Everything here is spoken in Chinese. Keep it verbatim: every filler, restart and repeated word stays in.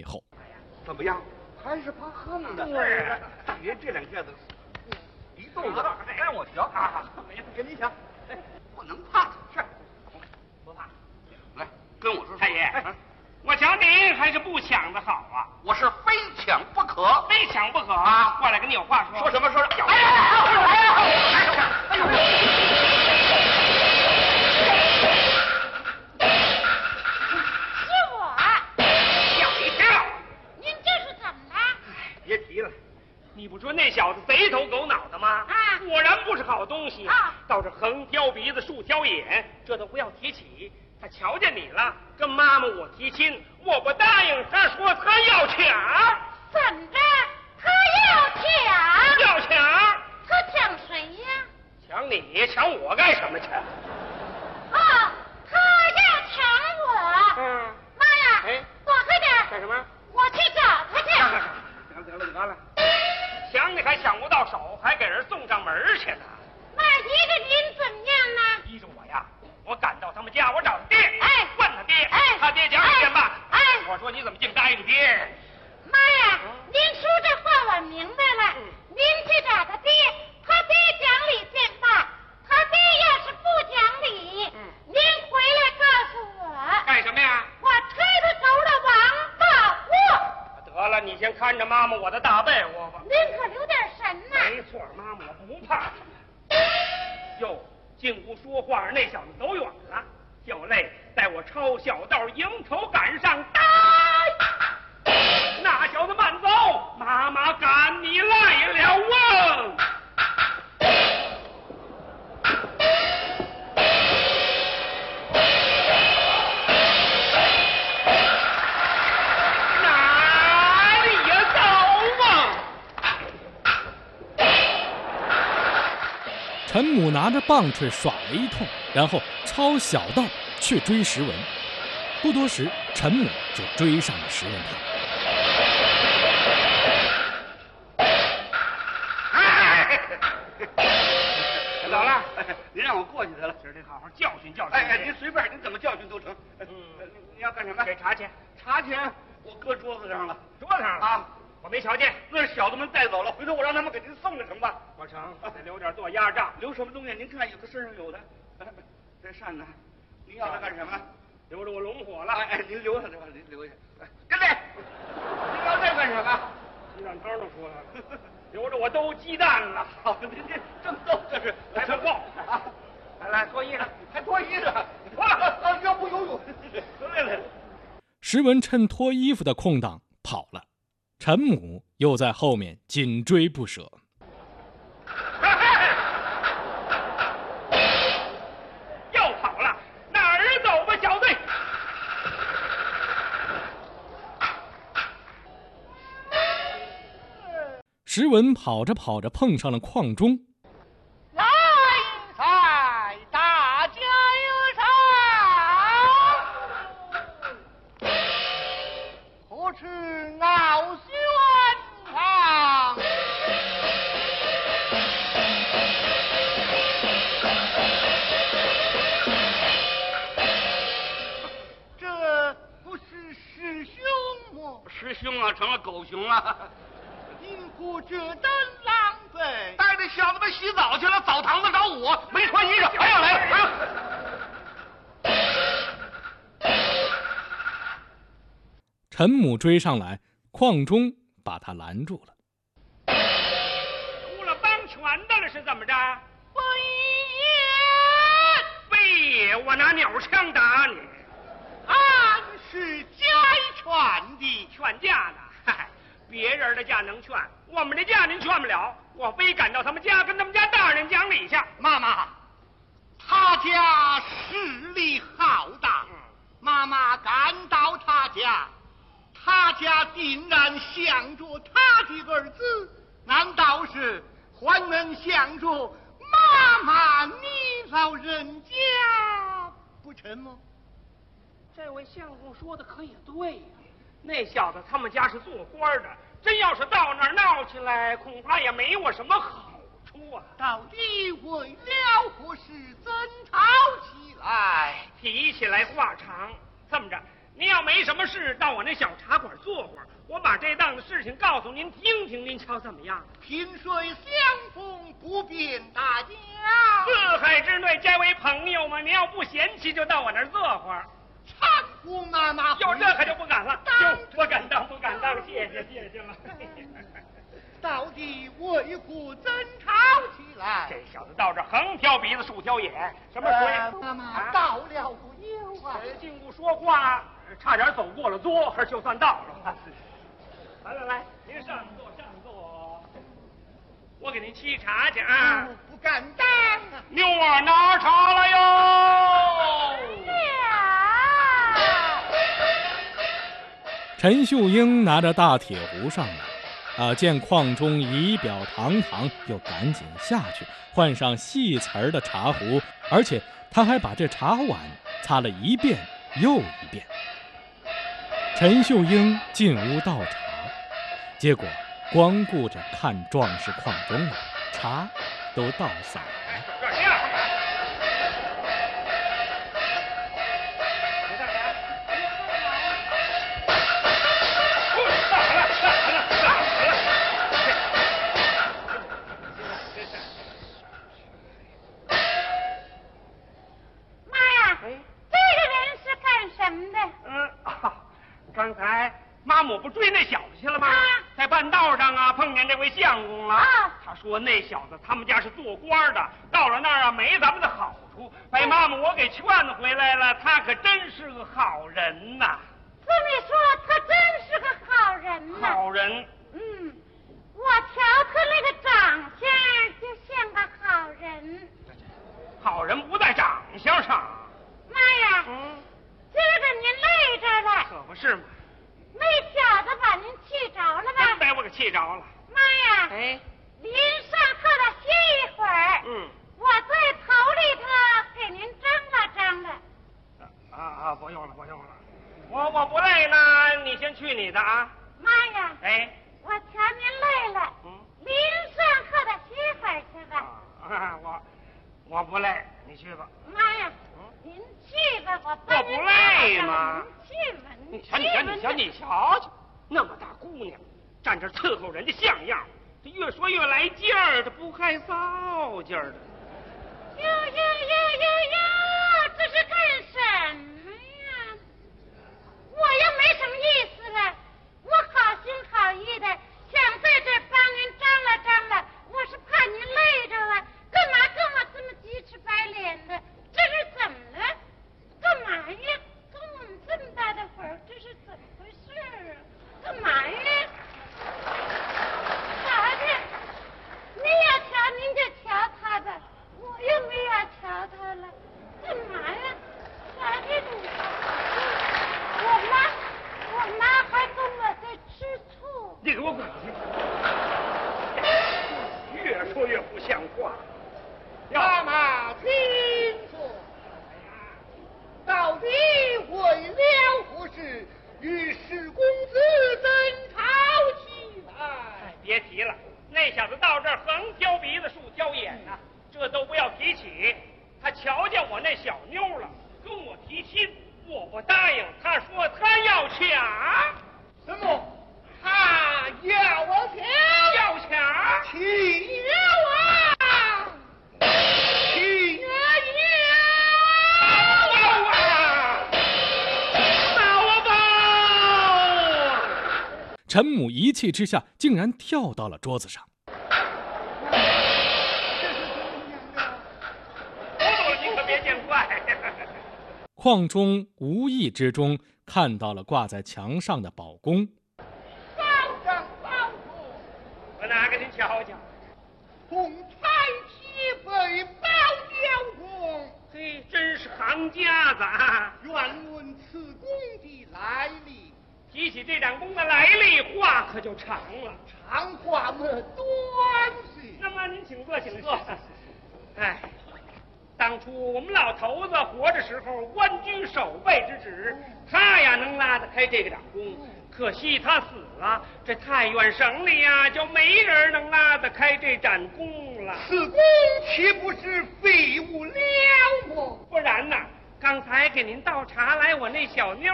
后。 怎么样？还是怕横的。对了，爷这两下子一动不动，让我瞧啊！给你瞧，哎，不能怕，是不怕。来，跟我说， 太爷，我瞧您还是不抢的好啊！ 我是非抢不可， 非抢不可啊！过来跟你有话说。 说什么？说什么？ 哎呀！哎呀！哎呦！ 是我。 吓一跳！ 您这是怎么了？ 别提了，你不说那小子贼头狗脑的吗？ 啊， 果然不是好东西啊！ 倒是横挑鼻子竖挑眼，这都不要提起。他瞧见你了，跟妈妈我提亲，我不答应，他说他要抢。 怎么着？他要抢？ 要抢？ 他抢谁呀？ 抢你？抢我干什么去？ 哦，他要抢我。 嗯。 妈呀！ 哎， 躲开点！ 干什么？ 我去找他去。 得了得了得了，抢你还抢不到手，还给人送上门去呢。 那依着您怎么样呢？ 依着我呀，我赶到他们家，我找他爹， 哎， 问他爹， 哎， 他爹讲理去吧。 哎， 我说你怎么净答应爹？ 妈呀，您说这话我明白了。 嗯、 您去找他爹，他爹讲理见罢。他爹要是不讲理， 嗯、 您回来告诉我。 干什么呀？ 我推他走了王大货。 得了，你先看着妈妈我的大被窝吧。 您可留点神呐。 没错，妈妈我不怕什么。哟，进屋说话，那小子走远了。就累带我抄小道，迎头赶上，呆！那小子慢走，妈妈赶你来了啊！哪里呀走啊！ 陈母拿着棒槌耍了一通，然后抄小道去追石文。不多时，陈母就追上了石文他。 走了， 您让我过去得了， 今儿得好好教训教训。 哎哎，您随便，您怎么教训都成。嗯，你要干什么？ 给茶钱。 茶钱我搁桌子上了， 桌子上了啊，我没瞧见。 那小子们带走了，回头我让他们给您送了成吧？ 不成，得留点做压账。 留什么东西？您看，有的身上有的。这扇子，您要它干什么？ 留着我龙火了。 哎哎，您留下这吧，您留下。哎，跟这，您要这干什么？ 鸡蛋汤都出来了，留着我兜鸡蛋了。 好，您这正逗，这是来不报啊！来来，脱衣裳， 还脱衣裳，脱了啊！要不游泳？来来。 石文趁脱衣服的空档跑了，陈母又在后面紧追不舍。 又跑了，哪儿走吧，小队？ 石文跑着跑着碰上了邝忠。 来赛，大家有赏，何处傲轩堂？这不是师兄吗？ 师兄啊，成了狗熊了。 因何这等狼狈？ 带着小子们洗澡去了，澡堂子找我，没穿衣裳，还要来了，还要。 陈母追上来，邝忠把他拦住了。 出了帮拳的了是怎么着？ 非也， 非也，我拿鸟枪打你。 俺是家劝的， 劝架呢？嗨，别人的架能劝，我们的架您劝不了。我非赶到他们家，跟他们家大人讲理去。 妈妈，他家势力浩大，嗯、妈妈赶到他家，他家定然想着他的儿子，难道是还能想着妈妈你老人家不成吗？ 这位相公说的可也对呀、啊，那小子他们家是做官的，真要是到那儿闹起来，恐怕也没我什么好处啊。 到底为了何事争吵起来？ 提起来话长，这么着，您要没什么事，到我那小茶馆坐会儿， 情告诉您听听，您瞧怎么样？ 萍水相逢不便大家， 四海之内皆为朋友嘛。您要不嫌弃，就到我那儿坐会儿。 搀扶妈妈。 有这可就不敢了，哟，不敢当，不敢当，谢谢谢谢了。 到底为何争吵起来？ 这小子到这横挑鼻子竖挑眼，什么水？ 呃、妈妈到了不久啊， 进屋说话，差点走过了桌，还就算到了。来来来，您上座上座，我给您沏茶去啊。 嗯、不敢当。 妞儿拿茶来哟。 陈秀英拿着大铁壶上来，啊，见邝中仪表堂堂，又赶紧下去换上细瓷儿的茶壶，而且他还把这茶碗擦了一遍又一遍。陈秀英进屋倒茶，结果光顾着看壮士邝中了，茶都倒洒了。 刚才妈母不追那小子去了吗？啊、在半道上啊，碰见这位相公了。啊、他说那小子他们家是做官的，到了那儿啊没咱们的好处，被妈母我给劝回来了。他可真是个好人呐！ 这么说，他真是个好人呐。 好人。 嗯，我瞧他那个长相就像个好人。 好人不在长相上。 妈呀！嗯。今儿个您累着了， 可不是嘛？ 那小子把您气着了吧？ 真把我给气着了。 妈呀！ 哎， 您上课了歇一会儿。 嗯， 我在头里头给您张了张了。 啊啊，不用了，不用了。我我不累呢，你先去你的啊。 妈呀！ 哎， 我瞧您累了，嗯，您上课了歇会儿去吧。 啊，我我不累，你去吧。 妈呀！您去吧，我我不累吗？ 您去吧， 你瞧，你瞧，你瞧，你瞧瞧，那么大姑娘，站这伺候人家像样，这越说越来劲儿，这不害臊劲儿的。 哟哟哟哟哟，这是干什么呀？我又没什么意思了，我好心好意的想在这帮您张了张了，我是怕您累着了，干嘛跟我这么鸡翅白脸的？这是怎么了？干嘛呀？跟我们这么大的会儿，这是怎么回事啊？干嘛呀？啥的？你要瞧您就瞧他吧，我又没要瞧他了。干嘛呀？啥的你？我妈，我妈还跟我在吃醋。 你给我滚去！越说越不像话。 妈妈听说，到底为了何事与史公子争吵起来？ 哎，别提了，那小子到这儿横挑鼻子竖挑眼呐、啊，这都不要提起。他瞧见我那小妞了，跟我提亲，我不答应。他说他要抢。 什么？他要我抢？ 要抢？ 起了啊！起了要啊！闹吧！ 陈母一气之下，竟然跳到了桌子上。邝中无意之中看到了挂在墙上的宝弓， 保长保主， 我拿给您瞧瞧。 红彩旗被包交公， 嘿，真是行家子啊！ 愿问此弓的来历。 提起这盏弓的来历，话可就长了。 长话么短些。 那么您请坐，请坐。哎。当初我们老头子活着时候，官居守备之职，他呀能拉得开这个掌弓。可惜他死了，这太原省里呀就没人能拉得开这盏弓了。 此弓岂不是废物了吗？ 不然呐，刚才给您倒茶来，我那小妞